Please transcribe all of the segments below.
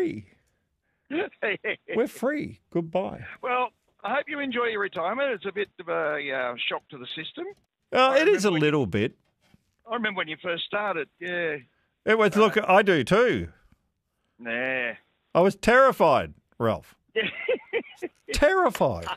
free. We're free. Goodbye. Well, I hope you enjoy your retirement. It's a bit of a shock to the system. Oh, it is a little bit. I remember when you first started. Yeah. It was. Look, I do too. Nah. I was terrified, Ralph. Terrified.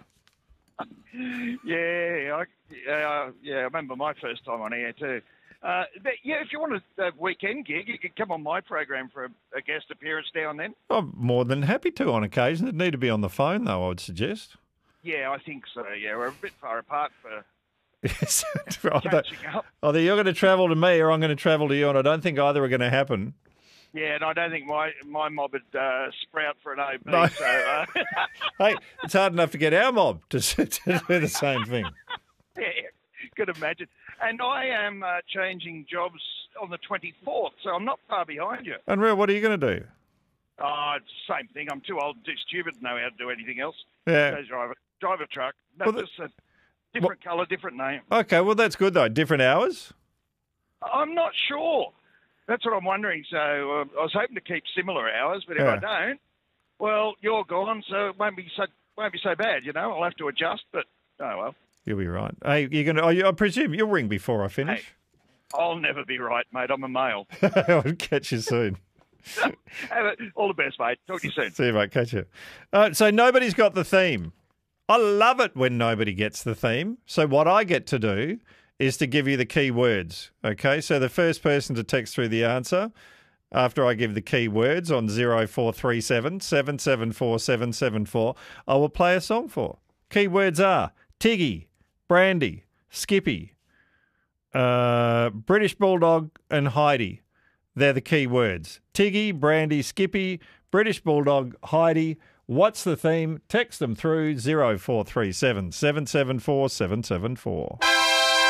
Yeah, I remember my first time on air too. But yeah, if you want a weekend gig, you could come on my program for a guest appearance now and then. I'm more than happy to on occasion. It'd need to be on the phone, though, I would suggest. Yeah, I think so. Yeah, we're a bit far apart for Yes. catching up. Either you're going to travel to me or I'm going to travel to you, and I don't think either are going to happen. Yeah, and I don't think my mob would sprout for an OB. No. So, Hey, it's hard enough to get our mob to do the same thing. yeah, could imagine. And I am changing jobs on the 24th, so I'm not far behind you. Unreal, what are you going to do? Oh, it's the same thing. I'm too old and too stupid to know how to do anything else. Yeah. Go drive a truck. No, Well, just a different colour, different name. Okay, well, that's good, though. Different hours? I'm not sure. That's what I'm wondering. So I was hoping to keep similar hours, but if I don't, well, you're gone, so it won't be so bad, you know. I'll have to adjust, but oh well. You'll be right. Hey, you're going to? I presume you'll ring before I finish. Hey, I'll never be right, mate. I'm a male. I'll catch you soon. All the best, mate. Talk to you soon. See you, mate. Catch you. So nobody's got the theme. I love it when nobody gets the theme. So what I get to do is to give you the key words. Okay, so the first person to text through the answer after I give the key words on 0437 774 774, I will play a song for. Key words are Tiggy, Brandy, Skippy, British Bulldog and Heidi. They're the key words. Tiggy, Brandy, Skippy, British Bulldog, Heidi. What's the theme? Text them through 0437 774 774.